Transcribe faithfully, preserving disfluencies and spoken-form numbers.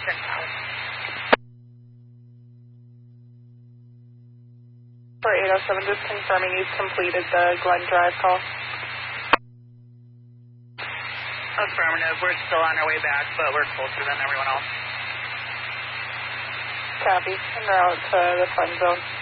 For eight oh seven, just confirming you've completed the Glen Drive call. Affirmative. We're still on our way back, but we're closer than everyone else. Copy. En route to the fun zone.